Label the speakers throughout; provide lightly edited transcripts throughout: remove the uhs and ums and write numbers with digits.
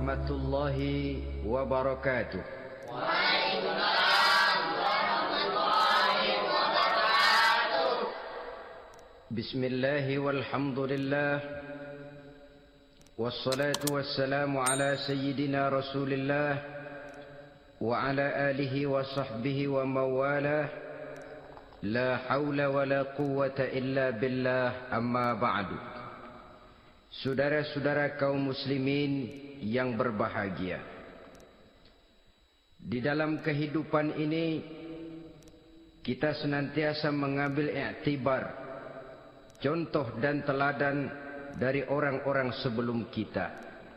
Speaker 1: warahmatullahi wabarakatuh.
Speaker 2: Waalaikumsalam warahmatullahi wabarakatuh.
Speaker 1: Bismillahi walhamdulillah. Wassalatu wassalamu ala sayyidina Rasulillah wa ala alihi wa sahbihi wa mawalah. La hawla wa la quwwata illa billah, amma ba'du. Saudara-saudara kaum muslimin yang berbahagia, di dalam kehidupan ini kita senantiasa mengambil iktibar, contoh dan teladan dari orang-orang sebelum kita.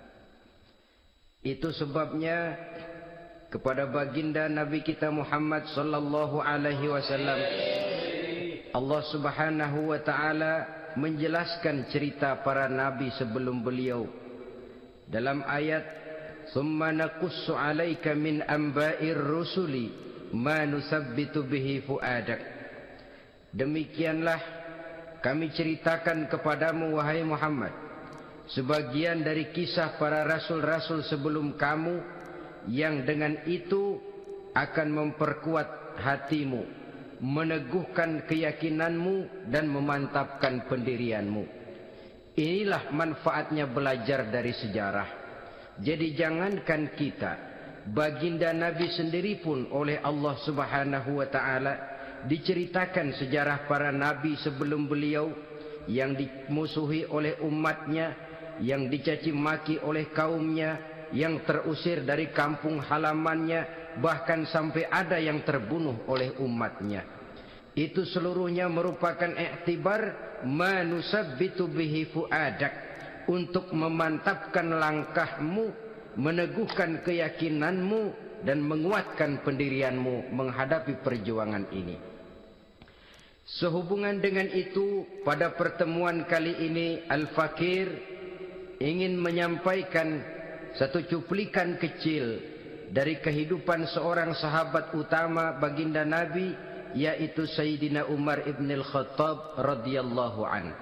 Speaker 1: Itu sebabnya kepada baginda Nabi kita Muhammad sallallahu alaihi wasallam Allah Subhanahu wa taala menjelaskan cerita para nabi sebelum beliau dalam ayat "Tsumma naqussu 'alaika min anba'ir rusuli ma nusabbitu bihi fu'adak." Demikianlah kami ceritakan kepadamu wahai Muhammad sebagian dari kisah para rasul-rasul sebelum kamu yang dengan itu akan memperkuat hatimu, meneguhkan keyakinanmu dan memantapkan pendirianmu. Inilah manfaatnya belajar dari sejarah. Jadi jangankan kita, baginda Nabi sendiri pun oleh Allah Subhanahu wa taala diceritakan sejarah para nabi sebelum beliau yang dimusuhi oleh umatnya, yang dicaci maki oleh kaumnya, yang terusir dari kampung halamannya, bahkan sampai ada yang terbunuh oleh umatnya. Itu seluruhnya merupakan iktibar manusabbitu bihi fuadak, untuk memantapkan langkahmu, meneguhkan keyakinanmu dan menguatkan pendirianmu menghadapi perjuangan ini. Sehubungan dengan itu, pada pertemuan kali ini Al-Fakir ingin menyampaikan satu cuplikan kecil dari kehidupan seorang sahabat utama baginda Nabi, yaitu Sayyidina Umar ibn al-Khattab radhiyallahu an.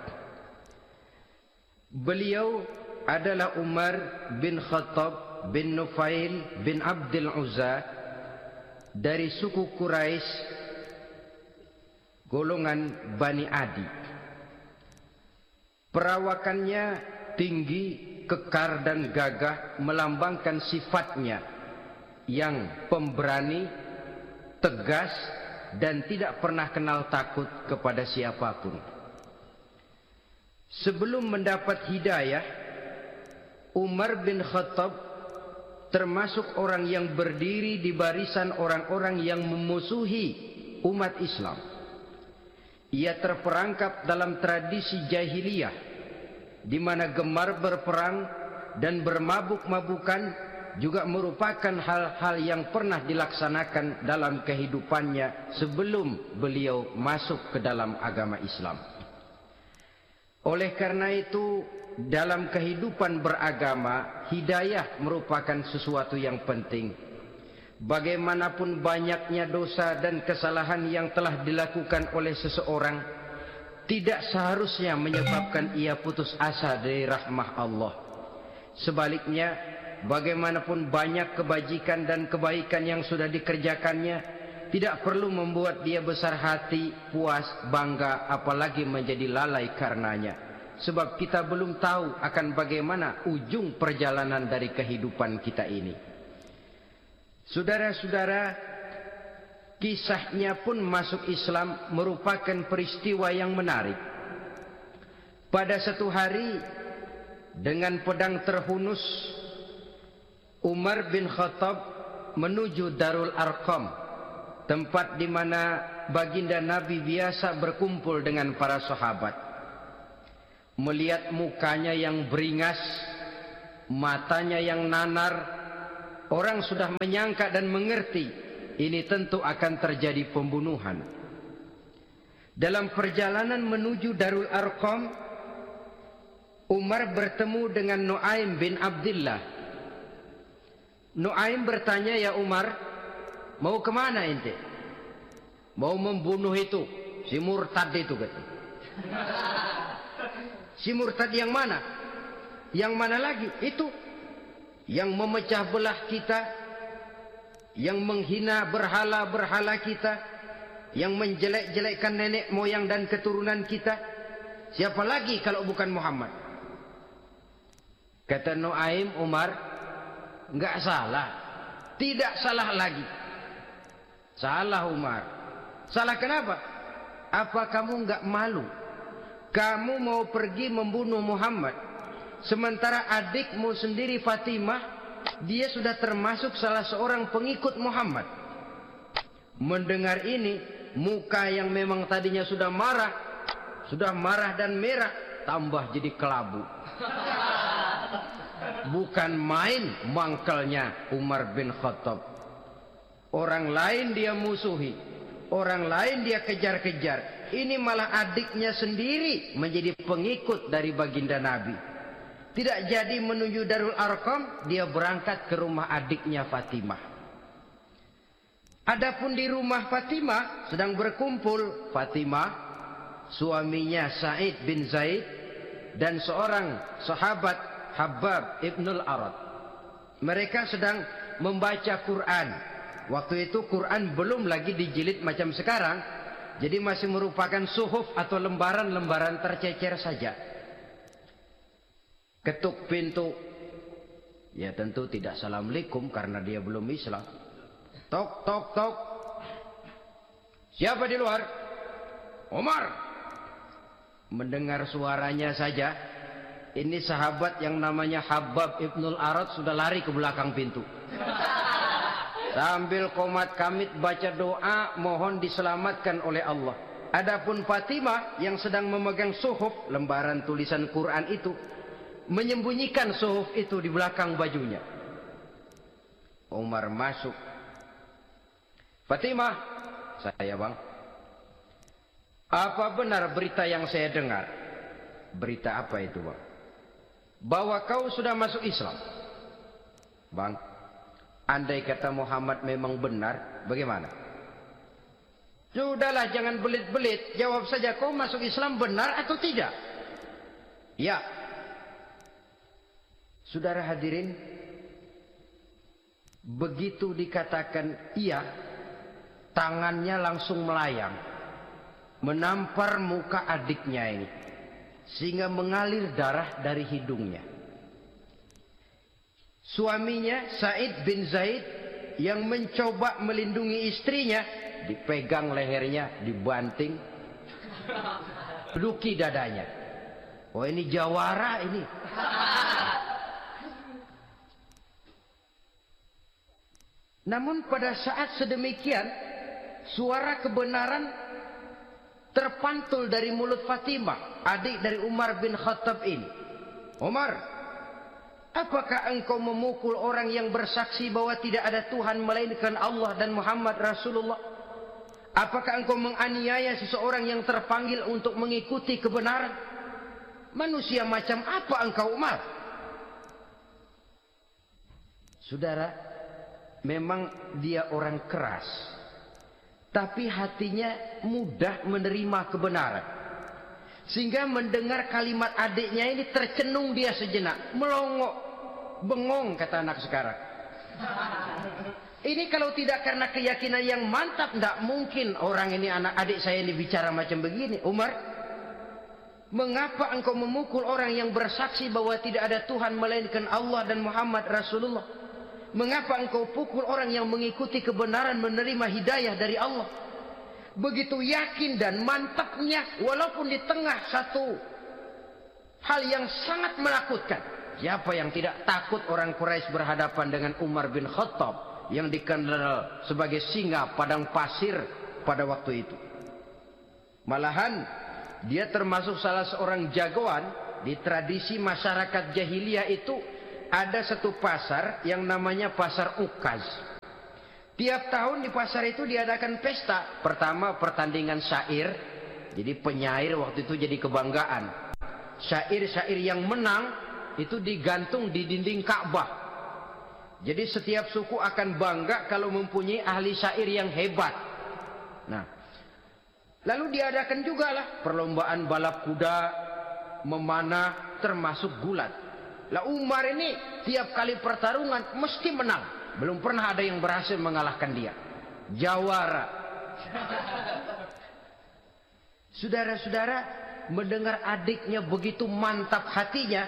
Speaker 1: Beliau adalah Umar bin Khattab bin Nufail bin Abdul Uzza dari suku Quraisy golongan Bani Adi. Perawakannya tinggi, kekar dan gagah, melambangkan sifatnya yang pemberani, tegas dan tidak pernah kenal takut kepada siapapun. Sebelum mendapat hidayah, Umar bin Khattab termasuk orang yang berdiri di barisan orang-orang yang memusuhi umat Islam. Ia terperangkap dalam tradisi jahiliyah, di mana gemar berperang dan bermabuk-mabukan juga merupakan hal-hal yang pernah dilaksanakan dalam kehidupannya sebelum beliau masuk ke dalam agama Islam. Oleh karena itu, dalam kehidupan beragama, hidayah merupakan sesuatu yang penting. Bagaimanapun banyaknya dosa dan kesalahan yang telah dilakukan oleh seseorang, tidak seharusnya menyebabkan ia putus asa dari rahmah Allah. Sebaliknya, bagaimanapun banyak kebajikan dan kebaikan yang sudah dikerjakannya, tidak perlu membuat dia besar hati, puas, bangga, apalagi menjadi lalai karenanya. Sebab kita belum tahu akan bagaimana ujung perjalanan dari kehidupan kita ini. Saudara-saudara, kisahnya pun masuk Islam merupakan peristiwa yang menarik. Pada satu hari, dengan pedang terhunus, Umar bin Khattab menuju Darul Arqam, tempat di mana baginda Nabi biasa berkumpul dengan para sahabat. Melihat mukanya yang beringas, matanya yang nanar, orang sudah menyangka dan mengerti ini tentu akan terjadi pembunuhan. Dalam perjalanan menuju Darul Arqam, Umar bertemu dengan Nuaim bin Abdullah. Nuaim bertanya, "Ya Umar, mau kemana ente?" "Mau membunuh itu, si murtad itu," kata. "Si murtad yang mana?" "Yang mana lagi?" "Itu yang memecah belah kita, yang menghina berhala-berhala kita, yang menjelek-jelekkan nenek moyang dan keturunan kita. Siapa lagi kalau bukan Muhammad? Kata Nuaim Umar, enggak salah. Tidak salah lagi. Salah Umar. Salah kenapa? Apa kamu enggak malu? Kamu mau pergi membunuh Muhammad, sementara adikmu sendiri Fatimah, dia sudah termasuk salah seorang pengikut Muhammad. Mendengar ini, muka yang memang tadinya sudah marah dan merah, tambah jadi kelabu. Bukan main mangkelnya Umar bin Khattab. Orang lain dia musuhi, orang lain dia kejar-kejar. Ini malah adiknya sendiri menjadi pengikut dari baginda Nabi. Tidak jadi menuju Darul Arqam, dia berangkat ke rumah adiknya Fatimah. Adapun di rumah Fatimah sedang berkumpul Fatimah, suaminya Sa'id bin Zaid, dan seorang sahabat Habbab ibnul Arad. Mereka sedang membaca Quran. Waktu itu Quran belum lagi dijilid macam sekarang, jadi masih merupakan suhuf atau lembaran-lembaran tercecer saja. Ketuk pintu. Ya tentu tidak assalamualaikum karena dia belum Islam. Tok, tok, tok. Siapa di luar? Umar. Mendengar suaranya saja, ini sahabat yang namanya Habbab ibnul Arad sudah lari ke belakang pintu. Sambil komat kamit baca doa mohon diselamatkan oleh Allah. Adapun Fatimah yang sedang memegang suhuf, lembaran tulisan Quran itu, menyembunyikan suhuf itu di belakang bajunya. Umar masuk. Fatimah, saya bang. Apa benar berita yang saya dengar? Berita apa itu bang? Bahwa kau sudah masuk Islam. Bang, andai kata Muhammad memang benar, bagaimana? Sudahlah, jangan belit-belit. Jawab saja, kau masuk Islam benar atau tidak? Ya. Saudara hadirin, begitu dikatakan iya, tangannya langsung melayang, menampar muka adiknya ini, sehingga mengalir darah dari hidungnya. Suaminya Sa'id bin Zaid yang mencoba melindungi istrinya, dipegang lehernya, dibanting, luki dadanya. Oh ini jawara ini. Namun pada saat sedemikian, suara kebenaran terpantul dari mulut Fatimah, adik dari Umar bin Khattab ini. Umar, apakah engkau memukul orang yang bersaksi bahwa tidak ada Tuhan melainkan Allah dan Muhammad Rasulullah? Apakah engkau menganiaya seseorang yang terpanggil untuk mengikuti kebenaran? Manusia macam apa engkau, Umar? Saudara, memang dia orang keras, tapi hatinya mudah menerima kebenaran. Sehingga mendengar kalimat adiknya ini tercenung dia sejenak, melongo, bengong kata anak sekarang. Ini kalau tidak karena keyakinan yang mantap, tidak mungkin orang ini, anak adik saya ini bicara macam begini. Umar, mengapa engkau memukul orang yang bersaksi bahwa tidak ada Tuhan melainkan Allah dan Muhammad Rasulullah? Mengapa engkau pukul orang yang mengikuti kebenaran, menerima hidayah dari Allah? Begitu yakin dan mantapnya, walaupun di tengah satu hal yang sangat menakutkan. Siapa yang tidak takut orang Quraisy berhadapan dengan Umar bin Khattab yang dikenal sebagai singa padang pasir pada waktu itu? Malahan dia termasuk salah seorang jagoan di tradisi masyarakat jahiliyah itu. Ada satu pasar yang namanya pasar Ukaz. Tiap tahun di pasar itu diadakan pesta. Pertama pertandingan syair. Jadi penyair waktu itu jadi kebanggaan. Syair-syair yang menang itu digantung di dinding Ka'bah. Jadi setiap suku akan bangga kalau mempunyai ahli syair yang hebat. Nah, lalu diadakan juga lah perlombaan balap kuda, memanah, termasuk gulat. Lah Umar ini tiap kali pertarungan mesti menang. Belum pernah ada yang berhasil mengalahkan dia. Jawara. Saudara-saudara, mendengar adiknya begitu mantap hatinya,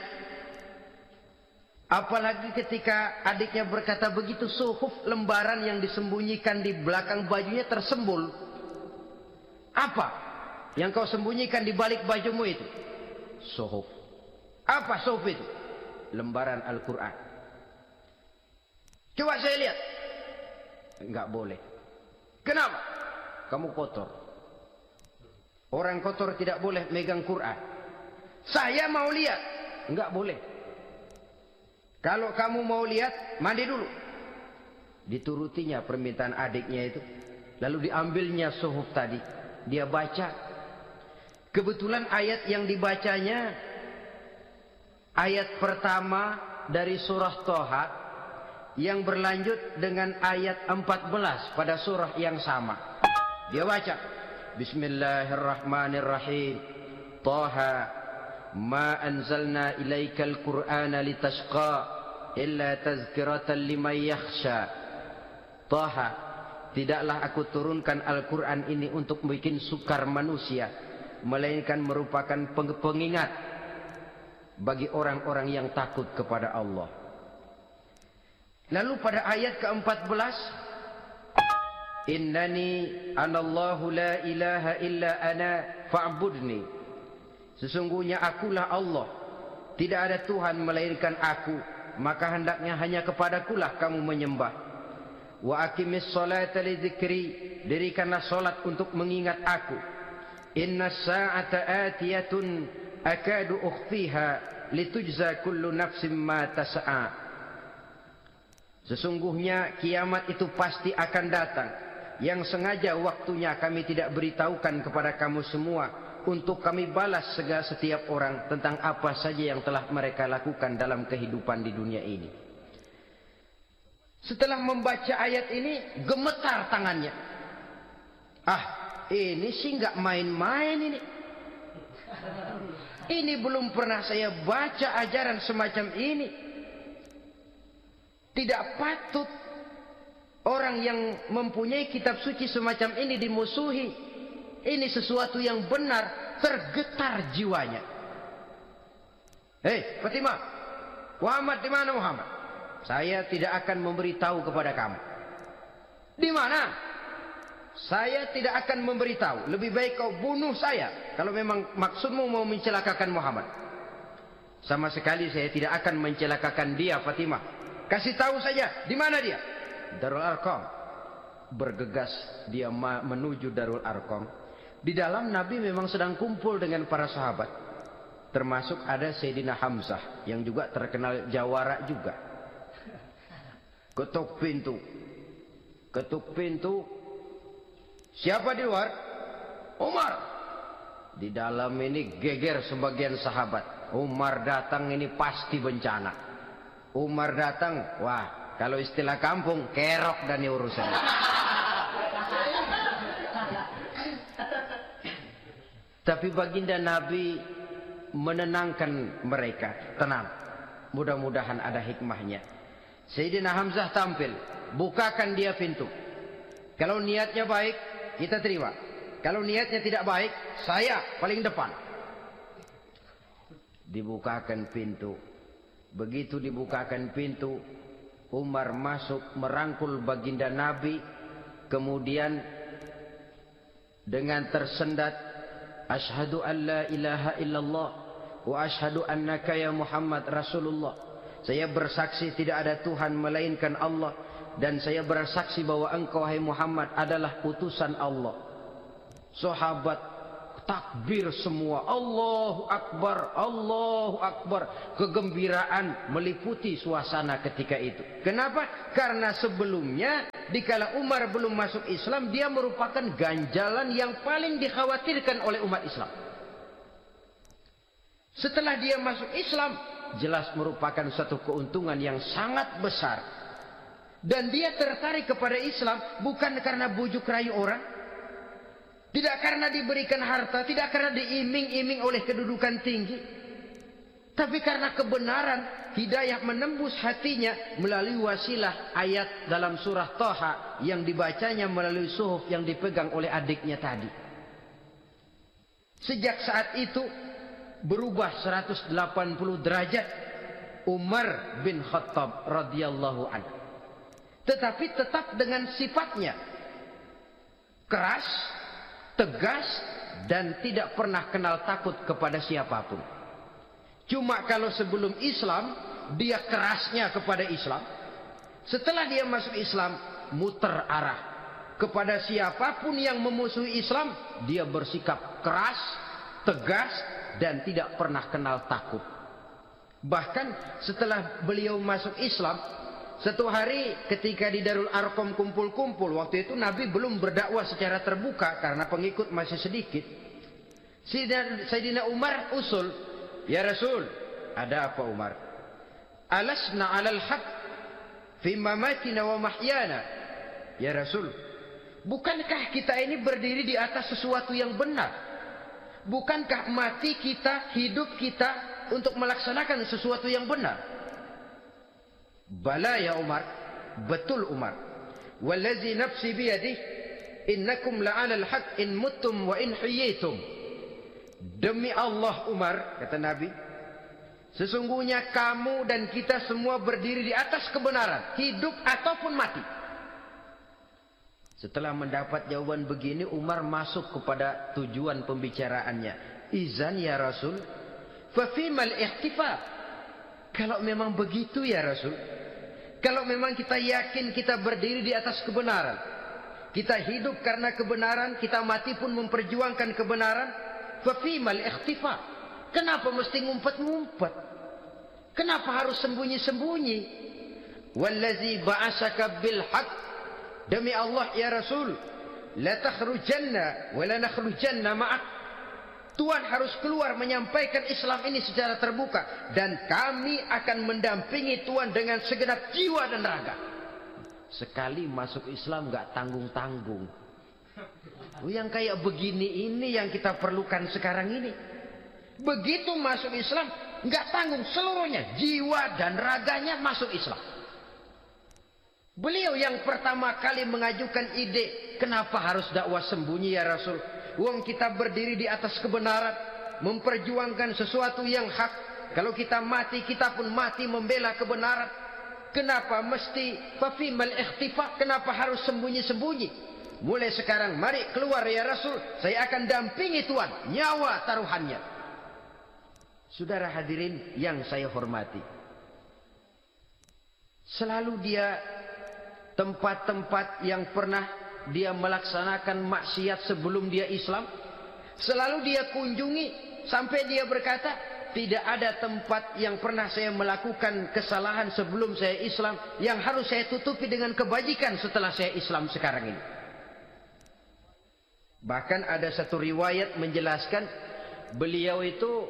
Speaker 1: apalagi ketika adiknya berkata begitu, suhuf, lembaran yang disembunyikan di belakang bajunya tersembul. Apa yang kau sembunyikan di balik bajumu itu? Suhuf. Apa suhuf itu? Lembaran Al-Quran. Coba saya lihat. Enggak boleh. Kenapa? Kamu kotor. Orang kotor tidak boleh megang Quran. Saya mau lihat. Enggak boleh. Kalau kamu mau lihat, mandi dulu. Diturutinya permintaan adiknya itu. Lalu diambilnya suhuf tadi. Dia baca. Kebetulan ayat yang dibacanya ayat pertama dari surah Toha yang berlanjut dengan ayat 14 pada surah yang sama. Dia baca, Bismillahirrahmanirrahim. Toha, ma anzalna ilaikal Qur'ana litashqa illa tazkiratan liman yakhsha. Toha, tidaklah aku turunkan Al-Quran ini untuk bikin sukar manusia, melainkan merupakan pengingat bagi orang-orang yang takut kepada Allah. Lalu pada ayat ke-14, Innani anallahu la ilaha illa ana fa'budni. Sesungguhnya akulah Allah, tidak ada Tuhan melainkan aku, maka hendaknya hanya kepadakulah kamu menyembah. Wa aqimis salata li dzikri, dirikanlah salat untuk mengingat aku. Inna sa'ata atiyatun akadu ukhfiha litujza kullu nafsin ma tas'a. Sesungguhnya kiamat itu pasti akan datang, yang sengaja waktunya kami tidak beritahukan kepada kamu semua, untuk kami balas segala setiap orang tentang apa saja yang telah mereka lakukan dalam kehidupan di dunia ini. Setelah membaca ayat ini, gemetar tangannya. Ah, ini sih nggak main-main ini. Ini belum pernah saya baca ajaran semacam ini. Tidak patut orang yang mempunyai kitab suci semacam ini dimusuhi. Ini sesuatu yang benar, tergetar jiwanya. Hei, Fatimah, Muhammad di mana Muhammad? Saya tidak akan memberitahu kepada kamu. Di mana? Saya tidak akan memberitahu. Lebih baik kau bunuh saya kalau memang maksudmu mau mencelakakan Muhammad. Sama sekali saya tidak akan mencelakakan dia, Fatimah. Kasih tahu saja, di mana dia? Darul Arqam. Bergegas dia menuju Darul Arqam. Di dalam Nabi memang sedang kumpul dengan para sahabat. Termasuk ada Sayyidina Hamzah yang juga terkenal jawara juga. Ketuk pintu. Ketuk pintu. Siapa di luar? Umar. Di dalam ini geger sebagian sahabat. Umar datang ini pasti bencana. Umar datang, wah, kalau istilah kampung, kerok dan urusan. Tapi baginda Nabi menenangkan mereka. Tenang, mudah-mudahan ada hikmahnya. Sayyidina Hamzah tampil, bukakan dia pintu. Kalau niatnya baik, kita terima. Kalau niatnya tidak baik, saya paling depan. Dibukakan pintu. Begitu dibukakan pintu, Umar masuk merangkul baginda Nabi. Kemudian dengan tersendat, Ashhadu an la ilaha illallah wa ashhadu annaka ya Muhammad Rasulullah. Saya bersaksi tidak ada Tuhan melainkan Allah, dan saya bersaksi bahwa engkau hai Muhammad adalah utusan Allah. Sahabat takbir semua, Allahu Akbar, Allahu Akbar. Kegembiraan meliputi suasana ketika itu. Kenapa? Karena sebelumnya dikala Umar belum masuk Islam, dia merupakan ganjalan yang paling dikhawatirkan oleh umat Islam. Setelah dia masuk Islam, jelas merupakan satu keuntungan yang sangat besar. Dan dia tertarik kepada Islam bukan karena bujuk rayu orang, tidak karena diberikan harta, tidak karena diiming-iming oleh kedudukan tinggi, tapi karena kebenaran. hidayah menembus hatinya melalui wasilah ayat dalam surah Thaha yang dibacanya melalui suhuf yang dipegang oleh adiknya tadi. Sejak saat itu berubah 180 derajat Umar bin Khattab radhiyallahu anhu. Tetapi tetap dengan sifatnya keras, tegas, dan tidak pernah kenal takut kepada siapapun. Cuma kalau sebelum Islam dia kerasnya kepada Islam, setelah dia masuk Islam muter arah kepada siapapun yang memusuhi Islam, dia bersikap keras, tegas, dan tidak pernah kenal takut. Bahkan setelah beliau masuk Islam, satu hari ketika di Darul Arqam kumpul-kumpul, waktu itu Nabi belum berdakwah secara terbuka karena pengikut masih sedikit. Sayyidina Umar usul, "Ya Rasul, ada apa Umar? Alasna 'alal haq fi mamatina wa mahyana?" Ya Rasul, bukankah kita ini berdiri di atas sesuatu yang benar? Bukankah mati kita, hidup kita untuk melaksanakan sesuatu yang benar? Bala ya Umar, betul Umar. Wallazi nafsi biyadih, innakum la'alal haq in muttum wa in huyitum. Demi Allah Umar, kata Nabi, sesungguhnya kamu dan kita semua berdiri di atas kebenaran, hidup ataupun mati. Setelah mendapat jawaban begini, Umar masuk kepada tujuan pembicaraannya. Izan ya Rasul, fafimal ihtifa. Kalau memang begitu ya Rasul, kalau memang kita yakin kita berdiri di atas kebenaran, kita hidup karena kebenaran, kita mati pun memperjuangkan kebenaran, fafimal ikhtifa. Kenapa mesti ngumpet-ngumpet? Kenapa harus sembunyi-sembunyi? Wallazi ba'asaka bil haq, demi Allah ya Rasul, la takhrujanna wa la nakhrujanna ma'ak. Tuhan harus keluar menyampaikan Islam ini secara terbuka, dan kami akan mendampingi Tuhan dengan segenap jiwa dan raga. Sekali masuk Islam gak tanggung-tanggung. Yang kayak begini ini yang kita perlukan sekarang ini. Begitu masuk Islam gak tanggung seluruhnya, jiwa dan raganya masuk Islam. Beliau yang pertama kali mengajukan ide, kenapa harus dakwah sembunyi ya Rasul? Wong kita berdiri di atas kebenaran, memperjuangkan sesuatu yang hak. Kalau kita mati, kita pun mati membela kebenaran. Kenapa mesti fafimal ikhtifa? Kenapa harus sembunyi-sembunyi? Mulai sekarang mari keluar ya Rasul, saya akan dampingi Tuhan, nyawa taruhannya. Saudara hadirin yang saya hormati, selalu dia tempat-tempat yang pernah dia melaksanakan maksiat sebelum dia Islam, selalu dia kunjungi sampai dia berkata, tidak ada tempat yang pernah saya melakukan kesalahan sebelum saya Islam yang harus saya tutupi dengan kebajikan setelah saya Islam sekarang ini. Bahkan ada satu riwayat menjelaskan beliau itu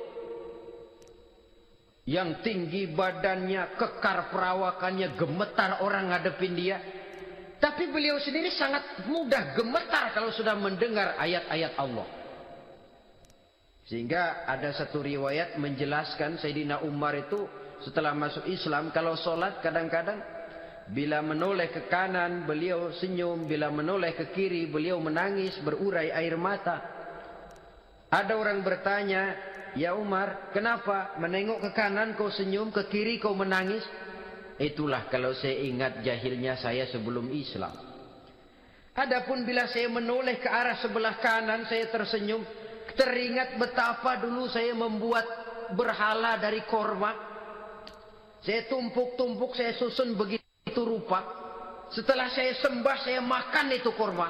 Speaker 1: yang tinggi badannya, kekar perawakannya, gemetar orang ngadepin dia. Tapi beliau sendiri sangat mudah gemetar kalau sudah mendengar ayat-ayat Allah. Sehingga ada satu riwayat menjelaskan Sayyidina Umar itu setelah masuk Islam, kalau sholat kadang-kadang bila menoleh ke kanan beliau senyum, bila menoleh ke kiri beliau menangis, berurai air mata. Ada orang bertanya, ya Umar, kenapa menengok ke kanan kau senyum, ke kiri kau menangis? Itulah kalau saya ingat jahilnya saya sebelum Islam. Adapun bila saya menoleh ke arah sebelah kanan saya tersenyum, teringat betapa dulu saya membuat berhala dari korma. Saya tumpuk-tumpuk, saya susun begitu rupa. Setelah saya sembah, saya makan itu korma.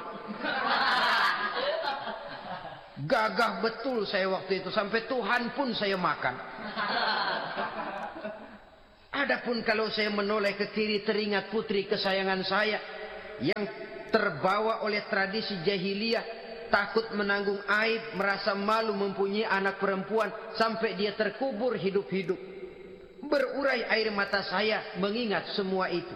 Speaker 1: Gagah betul saya waktu itu, sampai Tuhan pun saya makan. Adapun kalau saya menoleh ke kiri, teringat putri kesayangan saya yang terbawa oleh tradisi jahiliyah, takut menanggung aib, merasa malu mempunyai anak perempuan, sampai dia terkubur hidup-hidup. Berurai air mata saya mengingat semua itu.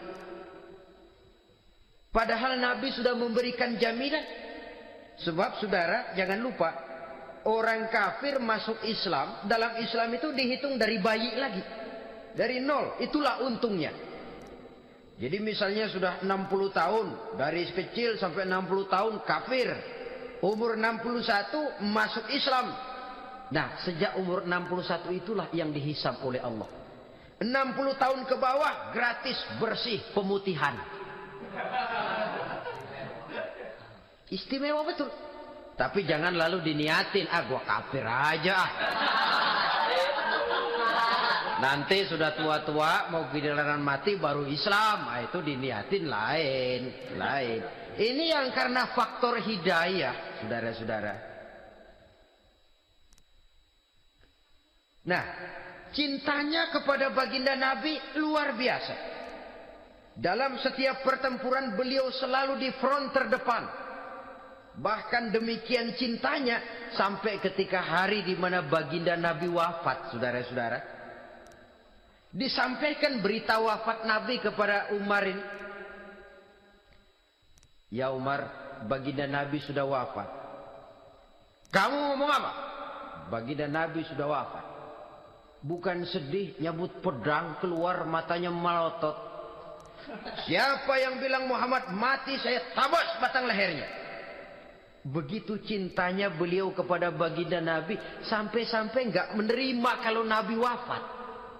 Speaker 1: Padahal Nabi sudah memberikan jaminan. Sebab saudara jangan lupa, orang kafir masuk Islam, dalam Islam itu dihitung dari bayi lagi. Dari nol, itulah untungnya. Jadi misalnya sudah 60 tahun, dari kecil sampai 60 tahun kafir. Umur 61 masuk Islam. Nah, sejak umur 61 itulah yang dihisab oleh Allah. 60 tahun ke bawah gratis bersih pemutihan. Istimewa betul. Tapi jangan lalu diniatin, gua kafir aja. Nanti sudah tua-tua mau giliran mati baru Islam. Itu diniatin lain. Ini yang karena faktor hidayah, saudara-saudara. Nah, cintanya kepada baginda Nabi luar biasa. Dalam setiap pertempuran beliau selalu di front terdepan. Bahkan demikian cintanya sampai ketika hari di mana baginda Nabi wafat, saudara-saudara. Disampaikan berita wafat Nabi kepada Umar ini. Ya Umar, baginda Nabi sudah wafat. Kamu ngomong apa? Baginda Nabi sudah wafat. Bukan sedih, nyabut pedang, keluar matanya melotot. Siapa yang bilang Muhammad mati, saya tabas batang lehernya. Begitu cintanya beliau kepada baginda Nabi, sampai-sampai nggak menerima kalau Nabi wafat.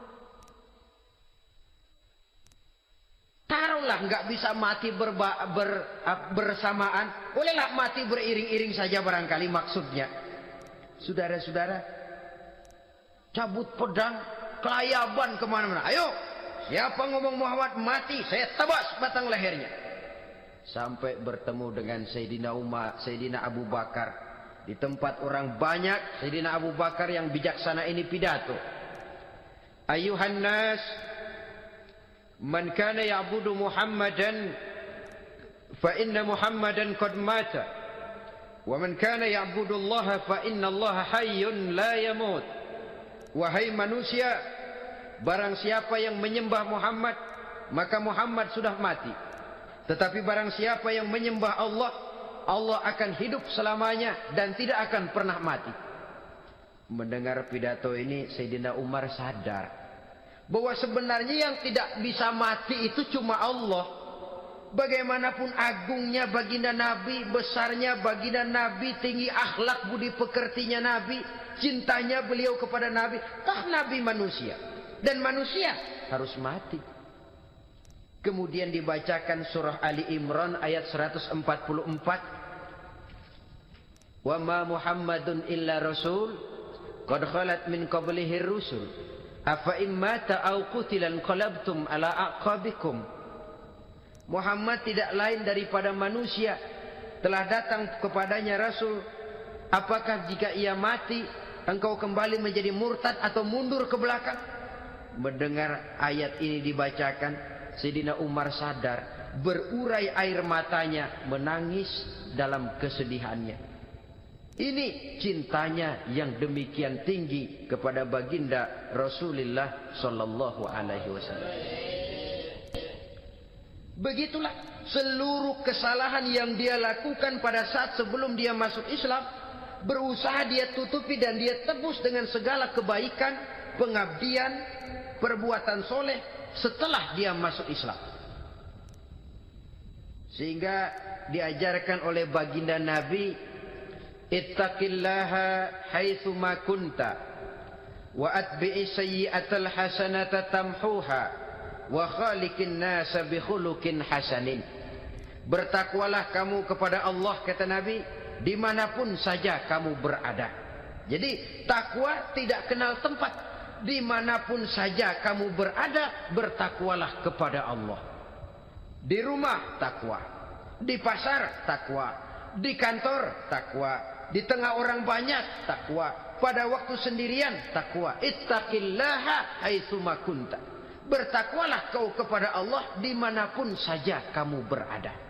Speaker 1: Taruhlah nggak bisa mati bersamaan, bolehlah mati beriring-iring saja barangkali maksudnya. Saudara-saudara, cabut pedang, kelayaban kemana-mana. Ayo, siapa ngomong Muhammad mati, saya tabas batang lehernya. Sampai bertemu dengan Sayyidina Umar, Sayyidina Abu Bakar. Di tempat orang banyak, Sayyidina Abu Bakar yang bijaksana ini pidato. Ayuhan nas, man kana ya'budu Muhammadan fa inna Muhammadan qad mata wa man kana ya'budu Allah fa inna Allah hayyun la yamut. Wahai manusia, barang siapa yang menyembah Muhammad, maka Muhammad sudah mati. Tetapi barang siapa yang menyembah Allah, Allah akan hidup selamanya dan tidak akan pernah mati. Mendengar pidato ini, Sayyidina Umar sadar bahwa sebenarnya yang tidak bisa mati itu cuma Allah. Bagaimanapun agungnya baginda Nabi, besarnya baginda Nabi, tinggi akhlak budi pekertinya Nabi, cintanya beliau kepada Nabi, toh Nabi manusia dan manusia harus mati. Kemudian dibacakan surah Ali Imran ayat 144. Wa ma Muhammadun illa rasul qad khalat min qablihi rusul. Afa immata aw qutilan qalabtum ala aqabikum. Muhammad tidak lain daripada manusia, telah datang kepadanya rasul. Apakah jika ia mati engkau kembali menjadi murtad atau mundur ke belakang? Mendengar ayat ini dibacakan, Sayyidina Umar sadar, berurai air matanya, menangis dalam kesedihannya. Ini cintanya yang demikian tinggi kepada baginda Rasulullah sallallahu alaihi wasallam. Begitulah seluruh kesalahan yang dia lakukan pada saat sebelum dia masuk Islam, berusaha dia tutupi dan dia tebus dengan segala kebaikan, pengabdian, perbuatan soleh setelah dia masuk Islam. Sehingga diajarkan oleh baginda Nabi, ittaqillaha haitsu ma kunta wa atbi'i sayyi'atal hasanata tamhuha wa khaliqin nasa bi khuluqin hasanin. Bertakwalah kamu kepada Allah, kata Nabi, dimanapun saja kamu berada. Jadi takwa tidak kenal tempat. Dimanapun saja kamu berada, bertakwalah kepada Allah. Di rumah takwa, di pasar takwa, di kantor takwa, di tengah orang banyak takwa, pada waktu sendirian takwa. Ittaqillaha haitsu ma kunta. Bertakwalah kau kepada Allah dimanapun saja kamu berada.